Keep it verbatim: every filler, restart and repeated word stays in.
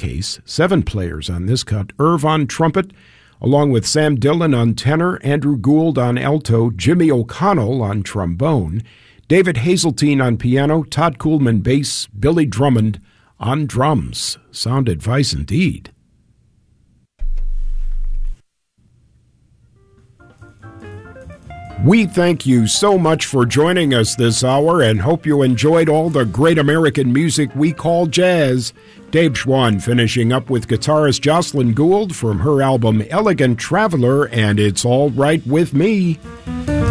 case. Seven players on this cut. Irv on trumpet, along with Sam Dillon on tenor, Andrew Gould on alto, Jimmy O'Connell on trombone, David Hazeltine on piano, Todd Kuhlman bass, Billy Drummond on drums. Sound advice indeed. We thank you so much for joining us this hour and hope you enjoyed all the great American music we call jazz. Dave Schwann finishing up with guitarist Jocelyn Gould from her album Elegant Traveler and It's All Right With Me.